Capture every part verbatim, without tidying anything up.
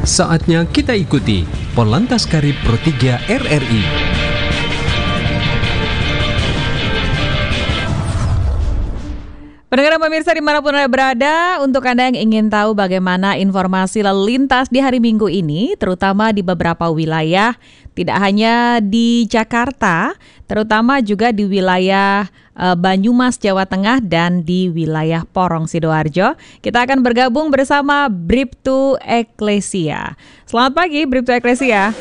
Saatnya kita ikuti Polantas Karib Pro tiga R R I. Pendengar pemirsa dimanapun Anda berada, untuk Anda yang ingin tahu bagaimana informasi lalu lintas di hari Minggu ini, terutama di beberapa wilayah, tidak hanya di Jakarta, terutama juga di wilayah uh, Banyumas, Jawa Tengah, dan di wilayah Porong, Sidoarjo, kita akan bergabung bersama Bribtu Eklesia. Selamat pagi, Bribtu Eklesia.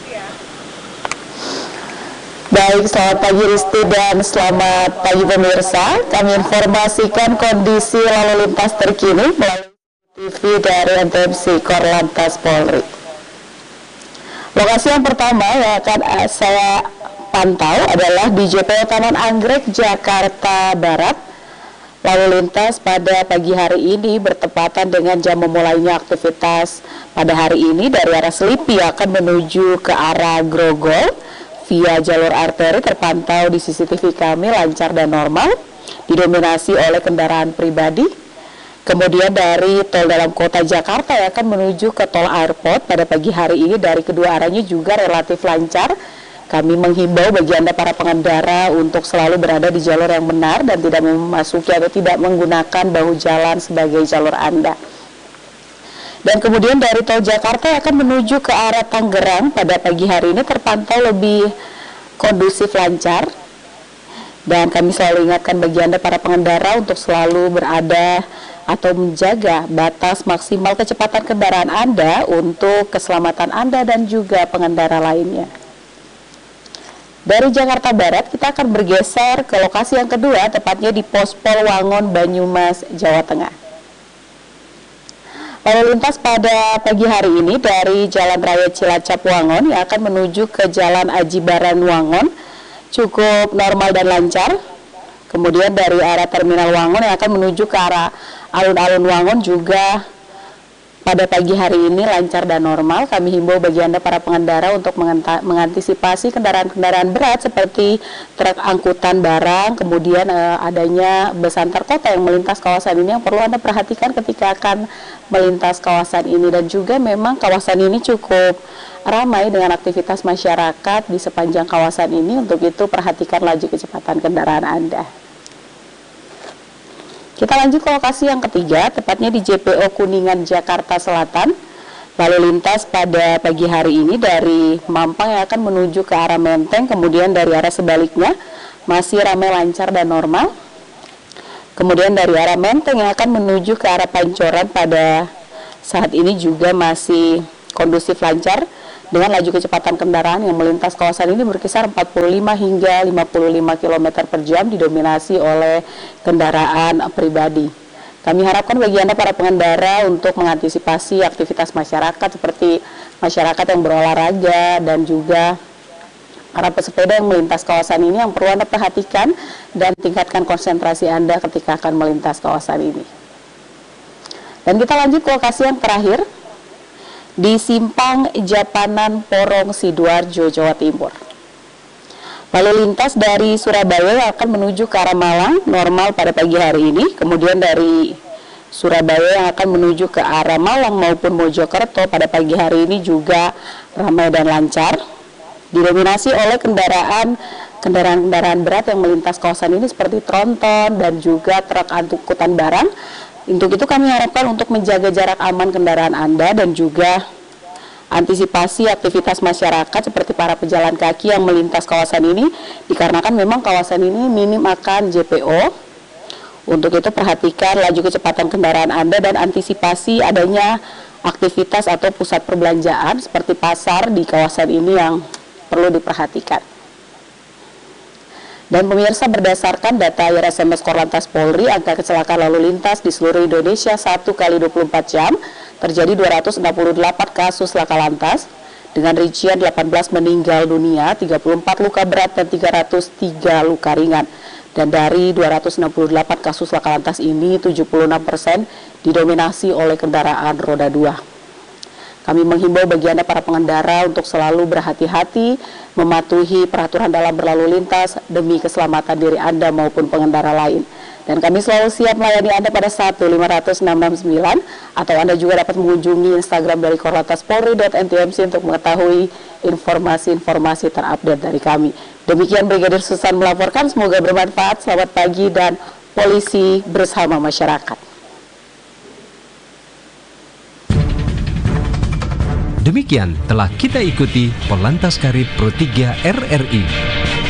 Baik, selamat pagi Risti dan selamat pagi pemirsa. Kami informasikan kondisi lalu lintas terkini melalui T V dari N T M C Korlantas Polri. Lokasi yang pertama yang akan saya pantau adalah di J P O Taman Anggrek, Jakarta Barat. Lalu lintas pada pagi hari ini bertepatan dengan jam memulainya aktivitas pada hari ini dari arah Selipi akan menuju ke arah Grogol. Via jalur arteri terpantau di C C T V kami lancar dan normal, didominasi oleh kendaraan pribadi. Kemudian dari tol dalam kota Jakarta yang akan menuju ke tol airport pada pagi hari ini dari kedua arahnya juga relatif lancar. Kami menghimbau bagi Anda para pengendara untuk selalu berada di jalur yang benar dan tidak memasuki atau tidak menggunakan bahu jalan sebagai jalur Anda. Dan kemudian dari tol Jakarta yang akan menuju ke arah Tangerang pada pagi hari ini terpantau lebih kondusif lancar. Dan kami selalu ingatkan bagi Anda para pengendara untuk selalu berada atau menjaga batas maksimal kecepatan kendaraan Anda untuk keselamatan Anda dan juga pengendara lainnya. Dari Jakarta Barat kita akan bergeser ke lokasi yang kedua, tepatnya di Pos Pol Wangon, Banyumas, Jawa Tengah. Lalu lintas pada pagi hari ini dari Jalan Raya Cilacap Wangon yang akan menuju ke Jalan Aji Baran Wangon cukup normal dan lancar. Kemudian dari arah Terminal Wangon yang akan menuju ke arah alun-alun Wangon juga pada pagi hari ini lancar dan normal. Kami himbau bagi Anda para pengendara untuk mengantisipasi kendaraan-kendaraan berat seperti truk angkutan barang, kemudian eh, adanya bus antar kota yang melintas kawasan ini yang perlu Anda perhatikan ketika akan melintas kawasan ini. Dan juga memang kawasan ini cukup ramai dengan aktivitas masyarakat di sepanjang kawasan ini. Untuk itu perhatikan laju kecepatan kendaraan Anda. Kita lanjut ke lokasi yang ketiga, tepatnya di J P O Kuningan, Jakarta Selatan. Lalu lintas pada pagi hari ini dari Mampang yang akan menuju ke arah Menteng, kemudian dari arah sebaliknya masih ramai lancar dan normal. Kemudian dari arah Menteng yang akan menuju ke arah Pancoran pada saat ini juga masih kondusif lancar dengan laju kecepatan kendaraan yang melintas kawasan ini berkisar empat puluh lima hingga lima puluh lima kilometer per jam, didominasi oleh kendaraan pribadi. Kami harapkan bagi Anda para pengendara untuk mengantisipasi aktivitas masyarakat seperti masyarakat yang berolahraga dan juga para pesepeda yang melintas kawasan ini yang perlu Anda perhatikan dan tingkatkan konsentrasi Anda ketika akan melintas kawasan ini. Dan kita lanjut ke lokasi yang terakhir, di Simpang Japanan, Porong, Sidoarjo, Jawa Timur. Lalu lintas dari Surabaya akan menuju ke arah Malang normal pada pagi hari ini. Kemudian dari Surabaya yang akan menuju ke arah Malang maupun Mojokerto pada pagi hari ini juga ramai dan lancar, didominasi oleh kendaraan kendaraan-kendaraan berat yang melintas kawasan ini seperti tronton dan juga truk angkutan barang. Untuk itu kami harapkan untuk menjaga jarak aman kendaraan Anda dan juga antisipasi aktivitas masyarakat seperti para pejalan kaki yang melintas kawasan ini, dikarenakan memang kawasan ini minim akan J P O. Untuk itu perhatikan laju kecepatan kendaraan Anda dan antisipasi adanya aktivitas atau pusat perbelanjaan seperti pasar di kawasan ini yang perlu diperhatikan. Dan pemirsa, berdasarkan data I R S M S Korlantas Polri, angka kecelakaan lalu lintas di seluruh Indonesia satu kali dua puluh empat jam terjadi dua ratus enam puluh delapan kasus laka lantas dengan rincian delapan belas meninggal dunia, tiga puluh empat luka berat dan tiga ratus tiga luka ringan. Dan dari dua ratus enam puluh delapan kasus laka lantas ini tujuh puluh enam persen didominasi oleh kendaraan roda dua. Kami menghimbau bagi Anda para pengendara untuk selalu berhati-hati, mematuhi peraturan dalam berlalu lintas demi keselamatan diri Anda maupun pengendara lain. Dan Dan kami selalu siap melayani Anda pada satu lima nol enam enam sembilan, atau Anda juga dapat mengunjungi Instagram dari Korlantas Polri .n t m c untuk mengetahui informasi-informasi terupdate dari kami. Demikian Brigadir Susan melaporkan, semoga bermanfaat. Selamat pagi dan polisi bersama masyarakat. Demikian telah kita ikuti Korlantas Karib Pro tiga R R I.